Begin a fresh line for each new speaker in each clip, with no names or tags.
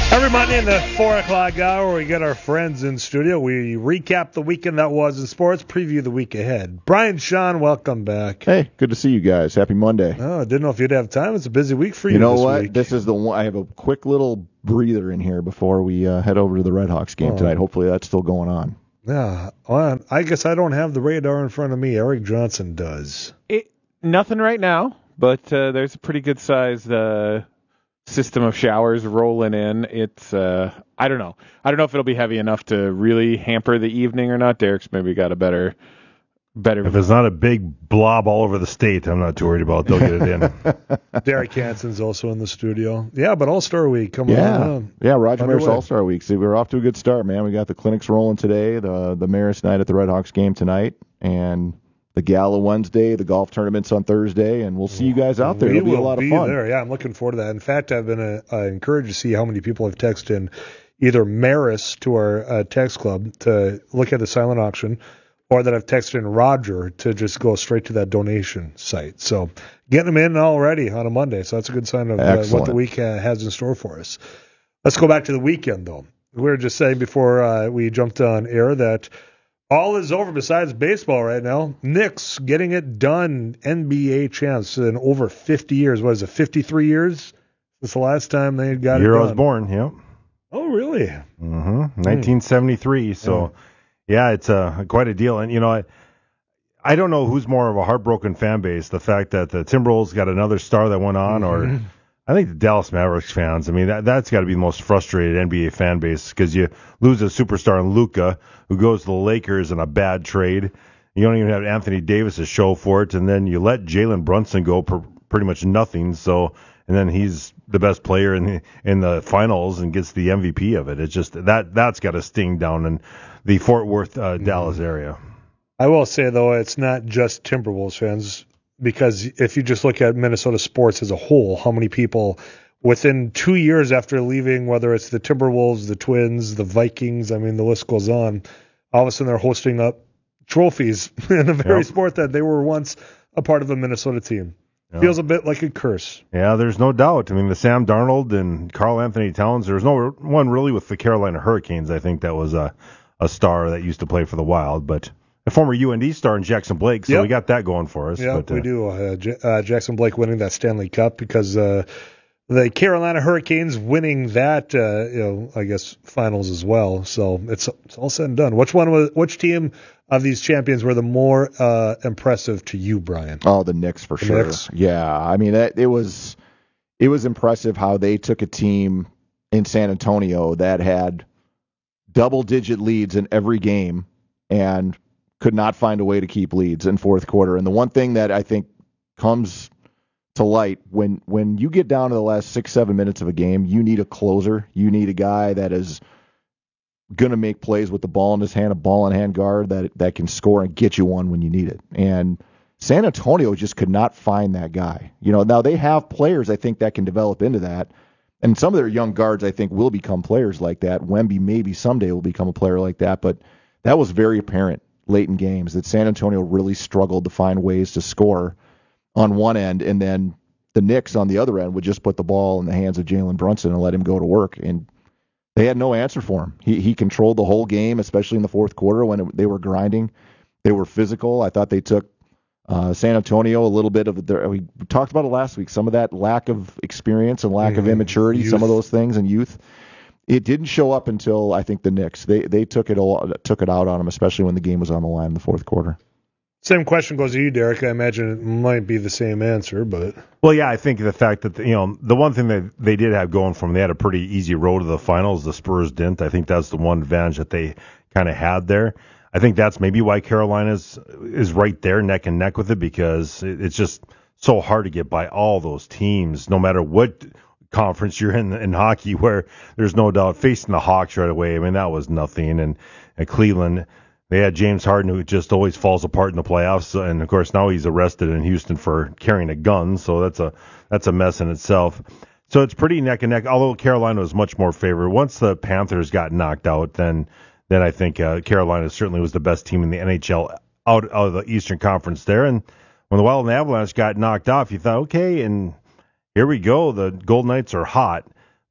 Every Monday in the 4 o'clock hour, we get our friends in studio. We recap the weekend that was in sports, preview the week ahead. Brian, Sean, welcome back.
Hey, good to see you guys. Happy Monday.
Oh, I didn't know if you'd have time. It's a busy week for you.
You know
this
what?
week.
This is the one. I have a quick little breather in here before we head over to the Red Hawks game tonight. Hopefully that's still going on.
Yeah, well, I guess I don't have the radar in front of me. Eric Johnson does.
Nothing right now, but there's a pretty good sized system of showers rolling in. It's I don't know if it'll be heavy enough to really hamper the evening or not. Derek's maybe got a better.
If it's not a big blob all over the state, I'm not too worried about it. They'll get it in.
Derek Hansen's also in the studio. Yeah, but All-Star Week coming on.
Yeah, Roger Maris All-Star Week. See, we're off to a good start, man. We got the clinics rolling today, the Maris night at the Red Hawks game tonight, and the gala Wednesday, the golf tournament's on Thursday, and we'll see you guys out there. It'll be a lot of fun.
There. Yeah, I'm looking forward to that. In fact, I've been encouraged to see how many people have texted in either Maris to our text club to look at the silent auction, or that I've texted in Roger to just go straight to that donation site. So getting them in already on a Monday. So that's a good sign of what the week has in store for us. Let's go back to the weekend, though. We were just saying before we jumped on air that all is over besides baseball right now. Knicks getting it done. NBA champs in over 50 years. What is it, 53 years? That's the last time they got it done.
Year I was born, yep.
Oh, really?
1973. So... Yeah, it's quite a deal. And, you know, I don't know who's more of a heartbroken fan base, the fact that the Timberwolves got another star that went on, or I think the Dallas Mavericks fans. I mean, that's got to be the most frustrated NBA fan base because you lose a superstar in Luka who goes to the Lakers in a bad trade. You don't even have Anthony Davis' show for it, and then you let Jalen Brunson go for pretty much nothing. So, and then he's the best player in the finals and gets the MVP of it. It's just that's got to sting down in the Fort Worth, Dallas area.
I will say, though, it's not just Timberwolves fans, because if you just look at Minnesota sports as a whole, how many people within 2 years after leaving, whether it's the Timberwolves, the Twins, the Vikings, I mean, the list goes on, all of a sudden they're hosting up trophies in the very sport that they were once a part of a Minnesota team. Yep. Feels a bit like a curse.
Yeah, there's no doubt. I mean, the Sam Darnold and Karl Anthony Towns, there's no one really with the Carolina Hurricanes. I think that was a star that used to play for the Wild, but a former UND star in Jackson Blake, so we got that going for us.
Yeah, we do. Jackson Blake winning that Stanley Cup because the Carolina Hurricanes winning that, I guess, finals as well. So it's all said and done. Which team of these champions were the more impressive to you, Brian?
Oh, the Knicks for sure. Knicks? Yeah, I mean, it was impressive how they took a team in San Antonio that had double-digit leads in every game and could not find a way to keep leads in fourth quarter. And the one thing that I think comes to light when you get down to the last 6-7 minutes of a game, you need a closer. You need a guy that is going to make plays with the ball in his hand, a ball-in-hand guard that can score and get you one when you need it. And San Antonio just could not find that guy. You know, now they have players, I think, that can develop into that. And some of their young guards, I think, will become players like that. Wemby maybe someday will become a player like that. But that was very apparent late in games that San Antonio really struggled to find ways to score on one end, and then the Knicks on the other end would just put the ball in the hands of Jalen Brunson and let him go to work. And they had no answer for him. He controlled the whole game, especially in the fourth quarter when they were grinding. They were physical. I thought they took San Antonio a little bit of we talked about it last week, some of that lack of experience and lack of immaturity, some of those things, and youth. It didn't show up until I think the Knicks. They took it out on them, especially when the game was on the line in the fourth quarter.
Same question goes to you, Derek. I imagine it might be the same answer, but
well, yeah, I think the fact that the one thing that they did have going for them, they had a pretty easy road to the finals. The Spurs didn't. I think that's the one advantage that they kind of had there. I think that's maybe why Carolina is right there neck and neck with it, because it's just so hard to get by all those teams, no matter what conference you're in hockey, where there's no doubt facing the Hawks right away. I mean, that was nothing. And at Cleveland, they had James Harden, who just always falls apart in the playoffs. And of course, now he's arrested in Houston for carrying a gun. So that's a mess in itself. So it's pretty neck and neck, although Carolina was much more favored. Once the Panthers got knocked out, then I think Carolina certainly was the best team in the NHL out of the Eastern Conference there. And when the Wild and Avalanche got knocked off, you thought, okay, and here we go. The Golden Knights are hot.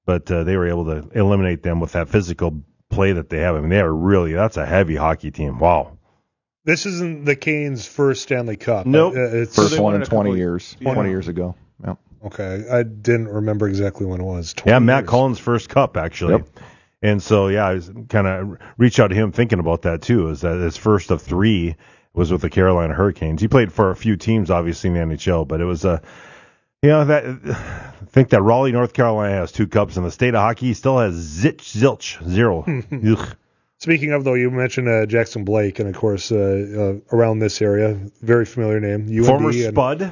but they were able to eliminate them with that physical play that they have. I mean, that's a heavy hockey team. Wow.
This isn't the Canes' first Stanley Cup.
Nope.
It's
First one in 20 years. 20 years ago. Yep.
Okay. I didn't remember exactly when it was.
Yeah, Matt
years.
Cullen's first cup, actually.
Yep.
And so, I was kind of reached out to him thinking about that, too, is that his first of 3 was with the Carolina Hurricanes. He played for a few teams, obviously, in the NHL, but it was I think that Raleigh, North Carolina has 2 cups, and the state of hockey still has zilch, 0.
Speaking of, though, you mentioned Jackson Blake, and of course, around this area, very familiar name. UND
Former Spud,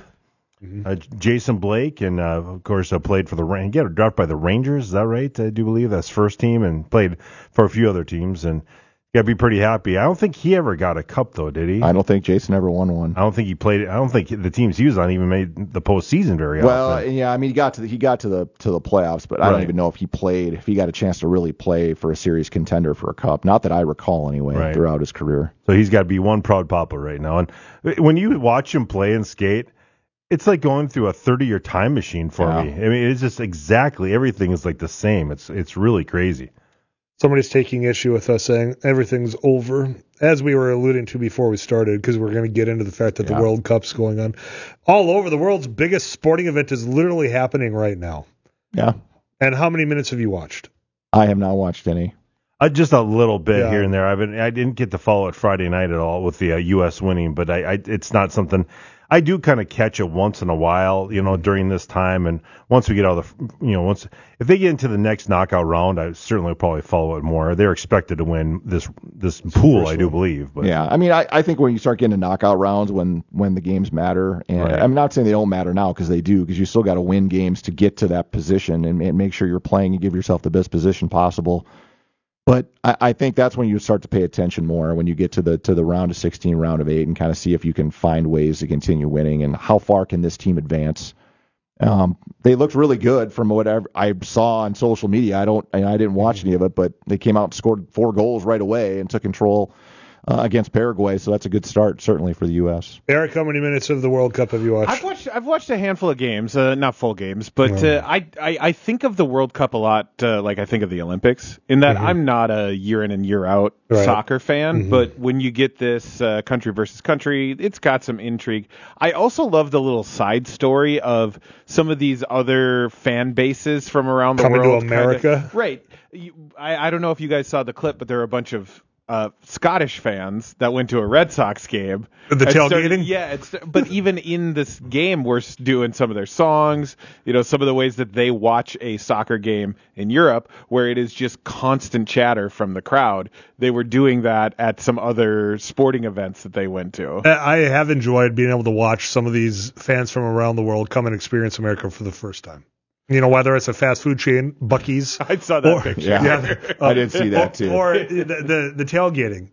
Jason Blake, and of course, played for the Rangers. He got drafted by the Rangers, is that right? I do believe that's first team, and played for a few other teams, and got to be pretty happy. I don't think he ever got a cup, though, did he?
I don't think Jason ever won one.
I don't think he played. I don't think the teams he was on even made the postseason very often.
Well, yeah, I mean, he got to the playoffs, but I don't even know if he got a chance to really play for a serious contender for a cup. Not that I recall, anyway, throughout his career.
So he's got to be one proud papa right now. And when you watch him play and skate, it's like going through a 30-year time machine for me. I mean, it's just exactly everything is like the same. It's really crazy.
Somebody's taking issue with us saying everything's over, as we were alluding to before we started, because we're going to get into the fact that the World Cup's going on all over. The world's biggest sporting event is literally happening right now.
Yeah.
And how many minutes have you watched?
I have not watched any.
Just a little bit here and there. I didn't get to follow it Friday night at all with the U.S. winning, but it's not something I do kind of catch it once in a while, during this time. And once we get out of the, if they get into the next knockout round, I certainly will probably follow it more. They're expected to win this pool, I do believe. But
yeah, I mean, I think when you start getting to knockout rounds, when the games matter, and I'm not saying they don't matter now, because they do, because you still got to win games to get to that position and make sure you're playing and give yourself the best position possible. But I think that's when you start to pay attention more, when you get to the round of 16, round of 8, and kind of see if you can find ways to continue winning and how far can this team advance. They looked really good from whatever I saw on social media. I didn't watch any of it, but they came out and scored 4 goals right away and took control against Paraguay, so that's a good start certainly for the U.S.
Eric, how many minutes of the World Cup have you watched?
I've watched a handful of games, not full games, but I think of the World Cup a lot like I think of the Olympics, in that I'm not a year in and year out soccer fan, but when you get this country versus country, it's got some intrigue. I also love the little side story of some of these other fan bases from around the world.
Coming to America?
Right. I don't know if you guys saw the clip, but there were a bunch of Scottish fans that went to a Red Sox game.
The tailgating?
But even in this game, we're doing some of their songs, some of the ways that they watch a soccer game in Europe, where it is just constant chatter from the crowd. They were doing that at some other sporting events that they went to.
I have enjoyed being able to watch some of these fans from around the world come and experience America for the first time. Whether it's a fast food chain, Buc-ee's.
I saw that picture.
Yeah, I did see that too.
Or the tailgating,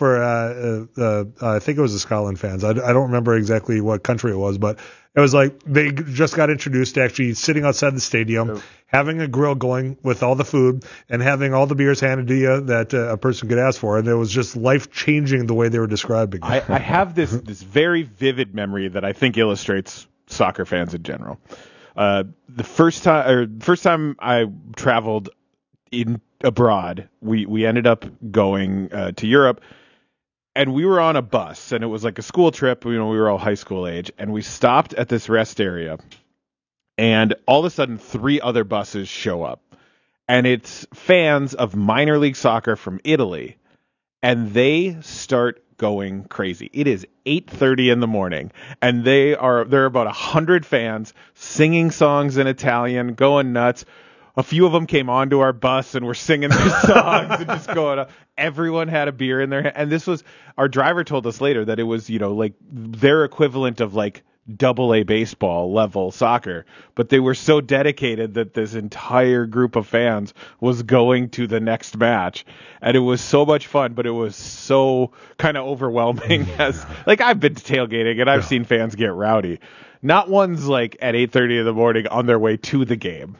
for I think it was the Scotland fans. I don't remember exactly what country it was, but it was like they just got introduced to actually sitting outside the stadium, having a grill going with all the food, and having all the beers handed to you that a person could ask for. And it was just life-changing the way they were describing it.
I have this very vivid memory that I think illustrates soccer fans in general. The first time I traveled abroad, we ended up going to Europe, and we were on a bus, and it was like a school trip. We were all high school age, and we stopped at this rest area, and all of a sudden 3 other buses show up, and it's fans of minor league soccer from Italy, and they start going crazy. It is 8:30 in the morning, and there are about 100 fans singing songs in Italian, going nuts. A few of them came onto our bus and were singing their songs and just going up. Everyone had a beer in their hand. And this was, our driver told us later that it was, like their equivalent of like AA baseball level soccer, but they were so dedicated that this entire group of fans was going to the next match, and it was so much fun, but it was so kind of overwhelming. As like, I've been to tailgating and I've seen fans get rowdy. Not ones like at 8:30 in the morning on their way to the game.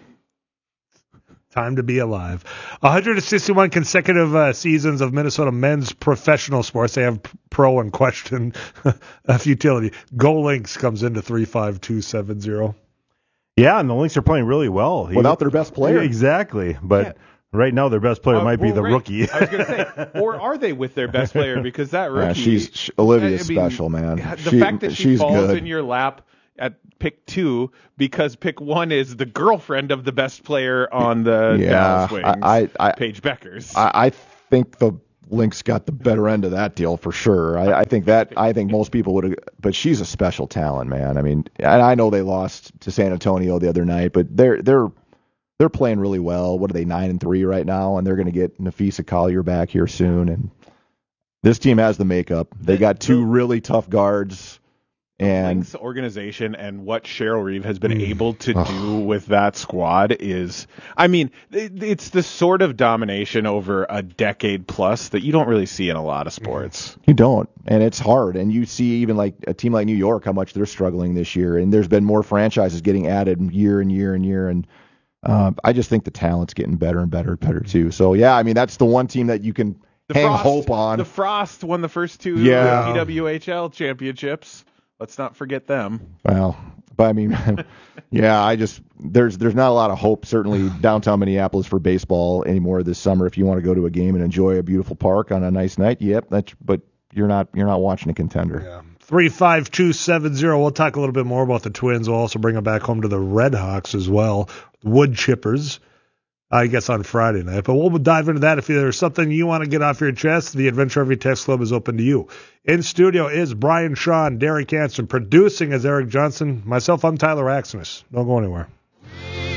Time to be alive. 161 consecutive seasons of Minnesota men's professional sports. They have pro and question futility. Go Lynx comes into 35270.
Yeah, and the Lynx are playing really well.
Without their best player.
Exactly. But right now their best player might be the rookie.
I was going to say, or are they with their best player? Because that rookie...
Olivia's special, man.
The fact that she falls
good.
in your lap at pick 2 because pick 1 is the girlfriend of the best player on the Dallas Wings, Paige Beckers.
I think the Lynx got the better end of that deal for sure. I think most people would have, but she's a special talent, man. I mean, and I know they lost to San Antonio the other night, but they're playing really well. What are they, 9-3 right now? And they're going to get Nafisa Collier back here soon. And this team has the makeup. They got 2 really tough guards. And
Lynx organization and what Cheryl Reeve has been able to do with that squad is, I mean, it's the sort of domination over a decade plus that you don't really see in a lot of sports.
You don't, and it's hard. And you see even like a team like New York, how much they're struggling this year. And there's been more franchises getting added year and year and year. And I just think the talent's getting better and better and better too. So yeah, I mean that's the one team that you can hope on.
The Frost won the first 2 PWHL championships. Let's not forget them.
Well, but I mean, yeah, there's not a lot of hope, certainly downtown Minneapolis for baseball anymore this summer. If you want to go to a game and enjoy a beautiful park on a nice night, but you're not watching a contender.
Yeah. 35270. We'll talk a little bit more about the Twins. We'll also bring them back home to the Red Hawks as well. Wood Chippers. I guess on Friday night. But we'll dive into that. If there's something you want to get off your chest, the Adventure Every Text Club is open to you. In studio is Brian Shaw, Derek Hansen. Producing is Eric Johnson. Myself, I'm Tyler Axness. Don't go anywhere.